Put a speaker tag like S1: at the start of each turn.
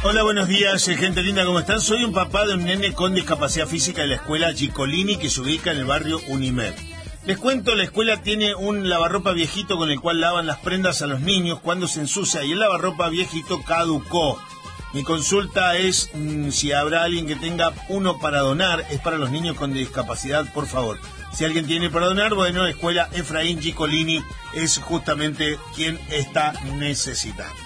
S1: Hola, buenos días, gente linda, ¿cómo están? Soy un papá de un nene con discapacidad física de la escuela Gicolini, que se ubica en el barrio Unimed. Les cuento, la escuela tiene un lavarropa viejito con el cual lavan las prendas a los niños cuando se ensucia, y el lavarropa viejito caducó. Mi consulta es si habrá alguien que tenga uno para donar. Es para los niños con discapacidad, por favor. Si alguien tiene para donar, bueno, la escuela Efraín Gicolini es justamente quien está necesitando.